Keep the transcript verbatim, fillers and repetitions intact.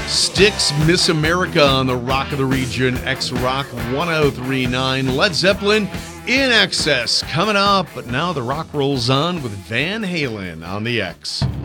Styx, Miss America on the Rock of the Region, X-Rock one oh three point nine. Led Zeppelin, In Excess, coming up. But now the rock rolls on with Van Halen on the X.